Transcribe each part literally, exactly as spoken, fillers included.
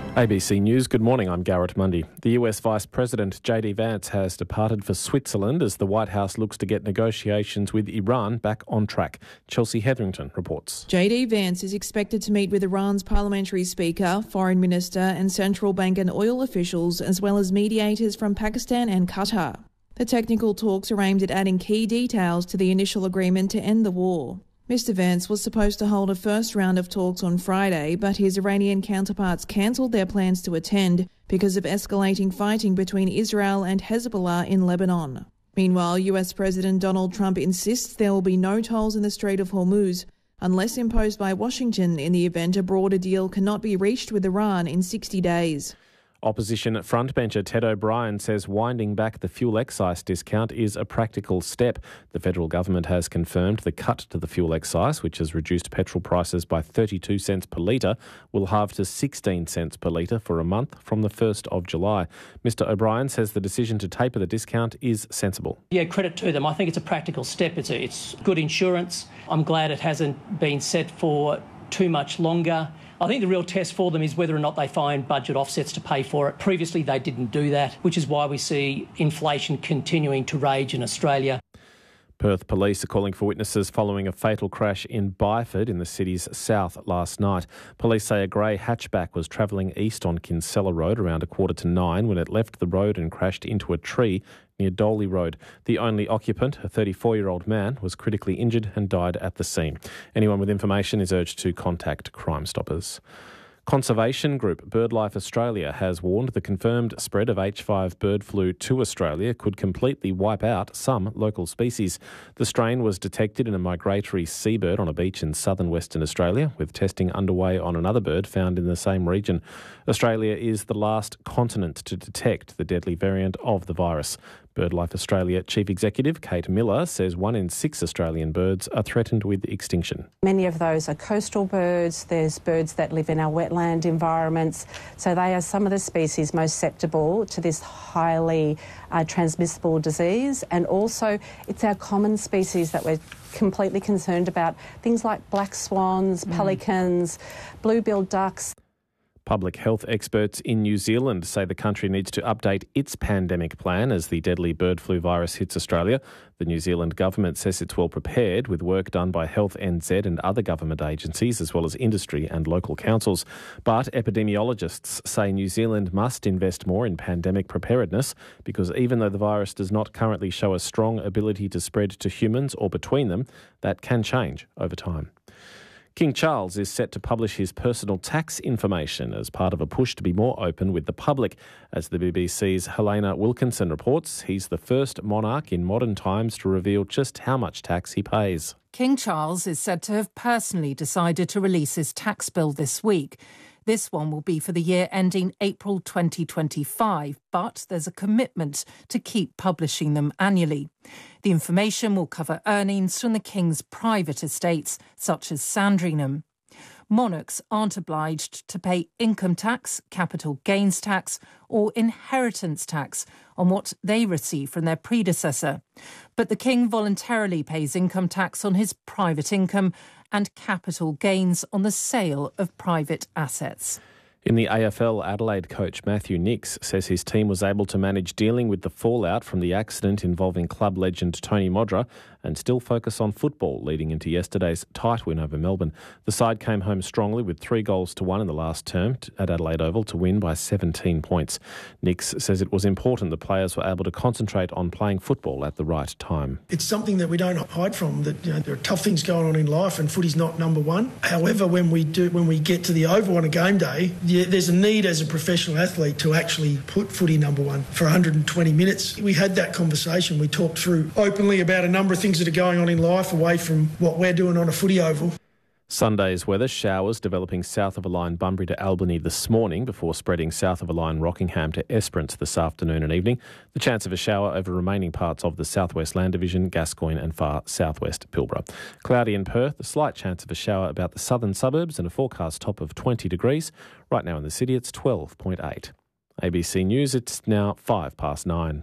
A B C News, good morning, I'm Garrett Mundy. The U S Vice President J D Vance has departed for Switzerland as the White House looks to get negotiations with Iran back on track. Chelsea Hetherington reports. J D Vance is expected to meet with Iran's parliamentary speaker, foreign minister and central bank and oil officials, as well as mediators from Pakistan and Qatar. The technical talks are aimed at adding key details to the initial agreement to end the war. Mister Vance was supposed to hold a first round of talks on Friday, but his Iranian counterparts cancelled their plans to attend because of escalating fighting between Israel and Hezbollah in Lebanon. Meanwhile, U S President Donald Trump insists there will be no tolls in the Strait of Hormuz unless imposed by Washington in the event a broader deal cannot be reached with Iran in sixty days. Opposition frontbencher Ted O'Brien says winding back the fuel excise discount is a practical step. The federal government has confirmed the cut to the fuel excise, which has reduced petrol prices by thirty-two cents per litre, will halve to sixteen cents per litre for a month from the first of July. Mister O'Brien says the decision to taper the discount is sensible. Yeah, credit to them. I think it's a practical step. It's, a, it's good insurance. I'm glad it hasn't been set for too much longer. I think the real test for them is whether or not they find budget offsets to pay for it. Previously, they didn't do that, which is why we see inflation continuing to rage in Australia. Perth police are calling for witnesses following a fatal crash in Byford in the city's south last night. Police say a grey hatchback was travelling east on Kinsella Road around a quarter to nine when it left the road and crashed into a tree near Dolly Road. The only occupant, a thirty-four-year-old man, was critically injured and died at the scene. Anyone with information is urged to contact Crime Stoppers. Conservation group BirdLife Australia has warned the confirmed spread of H five bird flu to Australia could completely wipe out some local species. The strain was detected in a migratory seabird on a beach in southern Western Australia, with testing underway on another bird found in the same region. Australia is the last continent to detect the deadly variant of the virus. BirdLife Australia Chief Executive Kate Miller says one in six Australian birds are threatened with extinction. Many of those are coastal birds. There's birds that live in our wetland environments. So they are some of the species most susceptible to this highly uh, transmissible disease. And also it's our common species that we're completely concerned about. Things like black swans, mm. pelicans, blue-billed ducks. Public health experts in New Zealand say the country needs to update its pandemic plan as the deadly bird flu virus hits Australia. The New Zealand government says it's well prepared with work done by Health N Z and other government agencies as well as industry and local councils. But epidemiologists say New Zealand must invest more in pandemic preparedness because even though the virus does not currently show a strong ability to spread to humans or between them, that can change over time. King Charles is set to publish his personal tax information as part of a push to be more open with the public. As the B B C's Helena Wilkinson reports, he's the first monarch in modern times to reveal just how much tax he pays. King Charles is said to have personally decided to release his tax bill this week. This one will be for the year ending April twenty twenty-five, but there's a commitment to keep publishing them annually. The information will cover earnings from the King's private estates, such as Sandringham. Monarchs aren't obliged to pay income tax, capital gains tax or inheritance tax on what they receive from their predecessor. But the King voluntarily pays income tax on his private income and capital gains on the sale of private assets. In the A F L, Adelaide coach Matthew Nicks says his team was able to manage dealing with the fallout from the accident involving club legend Tony Modra and still focus on football leading into yesterday's tight win over Melbourne. The side came home strongly with three goals to one in the last term at Adelaide Oval to win by seventeen points. Nicks says it was important the players were able to concentrate on playing football at the right time. It's something that we don't hide from, that you know, there are tough things going on in life and footy's not number one. However, when we do, when we get to the Oval on a game day, yeah, there's a need as a professional athlete to actually put footy number one for one hundred twenty minutes. We had that conversation. We talked through openly about a number of things that are going on in life away from what we're doing on a footy oval. Sunday's weather, showers developing south of a line Bunbury to Albany this morning before spreading south of a line Rockingham to Esperance this afternoon and evening. The chance of a shower over remaining parts of the southwest Land Division, Gascoyne and far southwest Pilbara. Cloudy in Perth, a slight chance of a shower about the southern suburbs and a forecast top of twenty degrees. Right now in the city it's twelve point eight. A B C News, it's now five past nine.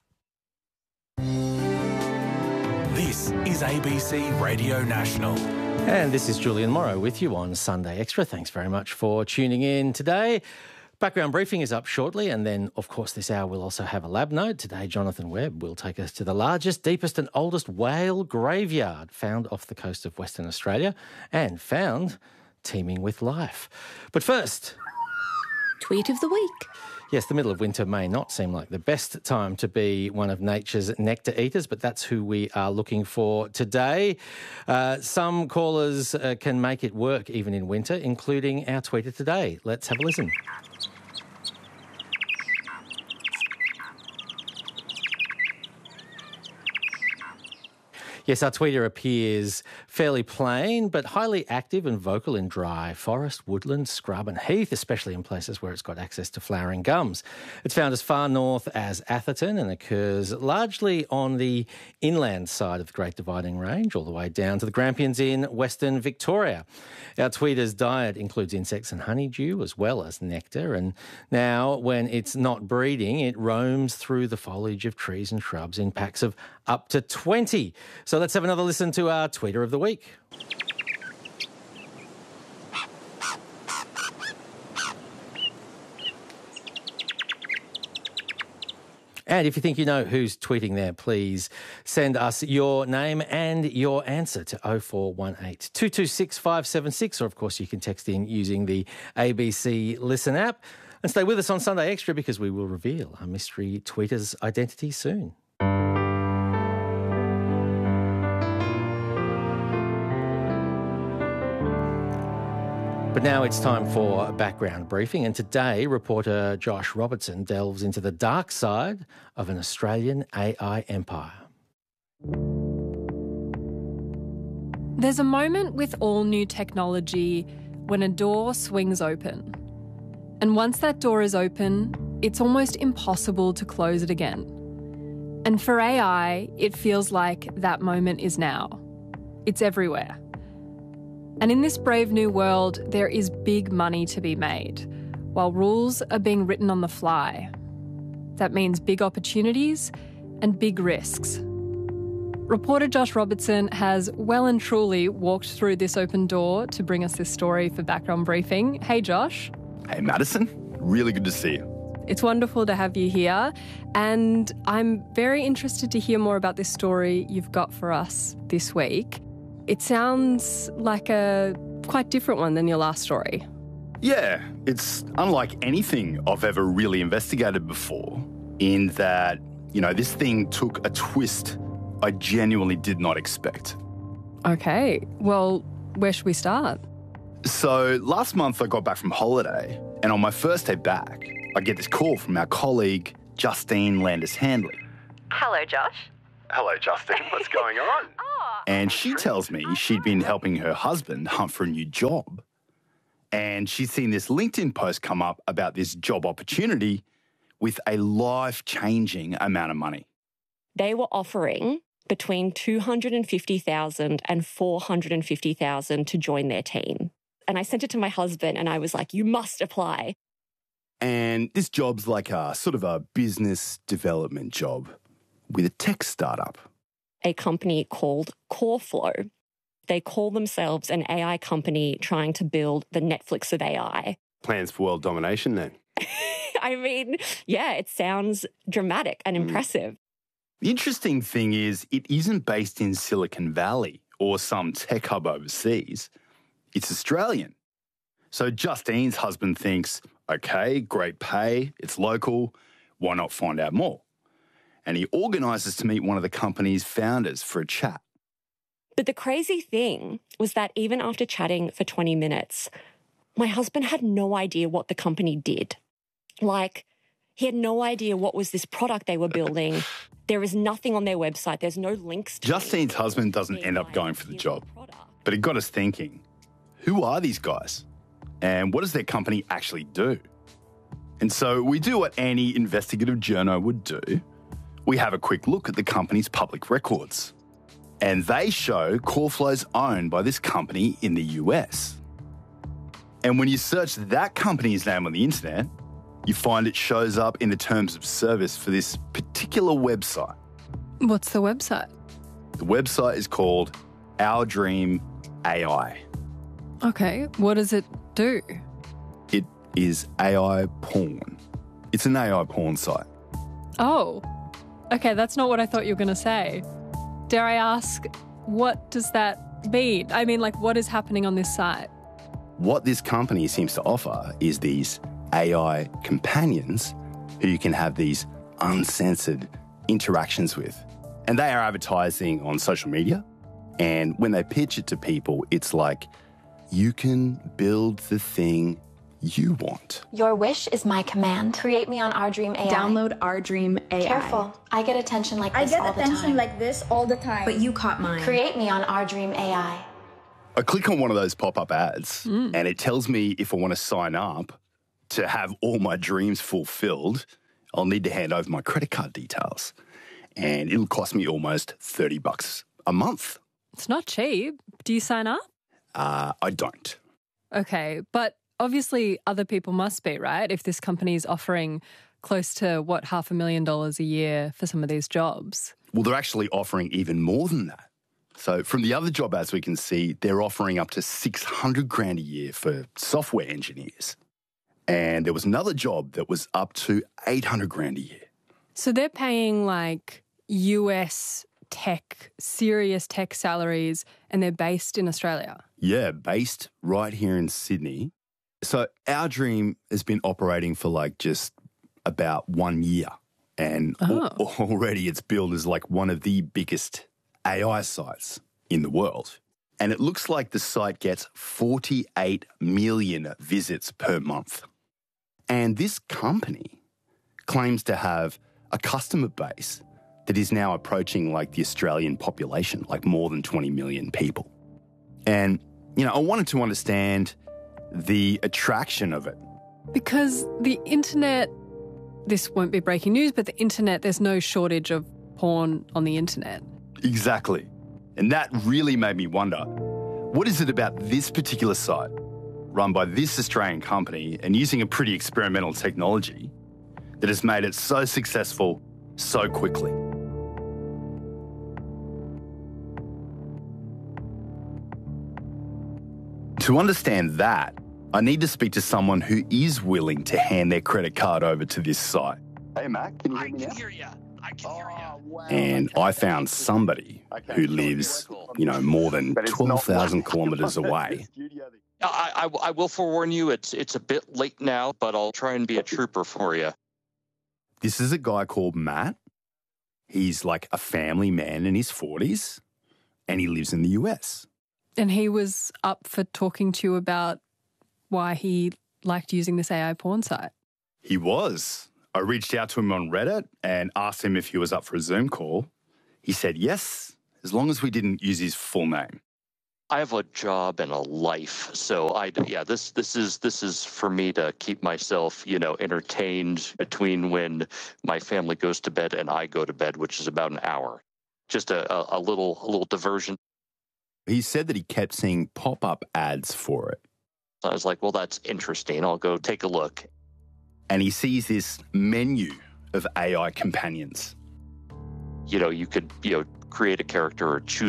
This is A B C Radio National. And this is Julian Morrow with you on Sunday Extra. Thanks very much for tuning in today. Background briefing is up shortly, and then, of course, this hour we'll also have a lab note. Today, Jonathan Webb will take us to the largest, deepest and oldest whale graveyard found off the coast of Western Australia and found teeming with life. But first... Tweet of the week. Yes, the middle of winter may not seem like the best time to be one of nature's nectar eaters, but that's who we are looking for today. Uh, some callers uh, can make it work even in winter, including our tweeter today. Let's have a listen. Yes, our tweeter appears fairly plain, but highly active and vocal in dry forest, woodland, scrub and heath, especially in places where it's got access to flowering gums. It's found as far north as Atherton and occurs largely on the inland side of the Great Dividing Range, all the way down to the Grampians in Western Victoria. Our tweeter's diet includes insects and honeydew as well as nectar, and now when it's not breeding, it roams through the foliage of trees and shrubs in packs of up to twenty. So let's have another listen to our tweeter of the week. And if you think you know who's tweeting there, please send us your name and your answer to oh four one eight, two two six, five seven six, or of course you can text in using the A B C Listen app. And stay with us on Sunday Extra because we will reveal our mystery tweeter's identity soon. But now it's time for a background briefing, and today reporter Josh Robertson delves into the dark side of an Australian A I empire. There's a moment with all new technology when a door swings open. And once that door is open, it's almost impossible to close it again. And for A I, it feels like that moment is now. It's everywhere. And in this brave new world, there is big money to be made, while rules are being written on the fly. That means big opportunities and big risks. Reporter Josh Robertson has well and truly walked through this open door to bring us this story for Background Briefing. Hey, Josh. Hey, Madison. Really good to see you. It's wonderful to have you here, and I'm very interested to hear more about this story you've got for us this week. It sounds like a quite different one than your last story. Yeah, it's unlike anything I've ever really investigated before, in that, you know, this thing took a twist I genuinely did not expect. Okay, well, where should we start? So last month I got back from holiday, and on my first day back, I get this call from our colleague, Justine Landis-Handley. Hello, Josh. Hello, Justine. What's going on? Oh, And she tells me she'd been helping her husband hunt for a new job. And she's seen this LinkedIn post come up about this job opportunity with a life-changing amount of money. They were offering between two hundred fifty thousand dollars and four hundred fifty thousand dollars to join their team. And I sent it to my husband and I was like, you must apply. And this job's like a sort of a business development job with a tech startup. A company called CoreFlow. They call themselves an A I company trying to build the Netflix of A I. Plans for world domination then? I mean, yeah, it sounds dramatic and impressive. The interesting thing is it isn't based in Silicon Valley or some tech hub overseas. It's Australian. So Justine's husband thinks, okay, great pay, it's local, why not find out more? And he organises to meet one of the company's founders for a chat. But the crazy thing was that even after chatting for twenty minutes, my husband had no idea what the company did. Like, he had no idea what was this product they were building. There is nothing on their website. There's no links to Justine's it. husband doesn't end up going for the job. But it got us thinking, who are these guys? And what does their company actually do? And so we do what any investigative journo would do. We have a quick look at the company's public records. And they show CoreFlow's owned by this company in the U S. And when you search that company's name on the internet, you find it shows up in the terms of service for this particular website. What's the website? The website is called our dream A I. Okay, what does it do? It is A I porn. It's an A I porn site. Oh, okay, that's not what I thought you were going to say. Dare I ask, what does that mean? I mean, like, what is happening on this site? What this company seems to offer is these A I companions who you can have these uncensored interactions with. And they are advertising on social media. And when they pitch it to people, it's like, you can build the thing you want. Your wish is my command. Create me on Our Dream A I. Download Our Dream A I. Careful. I get attention like this I get all the attention time. like this all the time. But you caught mine. Create me on Our Dream A I. I click on one of those pop-up ads Mm. and it tells me if I want to sign up to have all my dreams fulfilled, I'll need to hand over my credit card details. And it'll cost me almost thirty bucks a month. It's not cheap. Do you sign up? Uh, I don't. Okay, but obviously other people must be, right? If this company is offering close to, what, half a million dollars a year for some of these jobs. Well, they're actually offering even more than that. So from the other job ads we can see, they're offering up to six hundred grand a year for software engineers. And there was another job that was up to eight hundred grand a year. So they're paying like U S tech, serious tech salaries, and they're based in Australia. Yeah, based right here in Sydney. So Our Dream has been operating for like just about one year. And Oh. al- already it's billed as like one of the biggest A I sites in the world. And it looks like the site gets forty-eight million visits per month. And this company claims to have a customer base that is now approaching like the Australian population, like more than twenty million people. And, you know, I wanted to understand the attraction of it. Because the internet, this won't be breaking news, but the internet, there's no shortage of porn on the internet. Exactly. And that really made me wonder, what is it about this particular site, run by this Australian company and using a pretty experimental technology, that has made it so successful so quickly? To understand that, I need to speak to someone who is willing to hand their credit card over to this site. Hey, Mac, can you hear me now? I can hear you. I can hear you. And I found somebody who lives, you know, more than twelve thousand kilometres away. I, I, I will forewarn you, it's it's a bit late now, but I'll try and be a trooper for you. This is a guy called Matt. He's like a family man in his forties, and he lives in the U S. And he was up for talking to you about why he liked using this A I porn site. He was. I reached out to him on Reddit and asked him if he was up for a Zoom call. He said yes, as long as we didn't use his full name. I have a job and a life, so I yeah this this is this is for me to keep myself, you know, entertained between when my family goes to bed and I go to bed, which is about an hour. Just a, a, a little a little diversion. He said that he kept seeing pop-up ads for it. So I was like, well, that's interesting. I'll go take a look. And he sees this menu of A I companions. You know, you could, you know, create a character or choose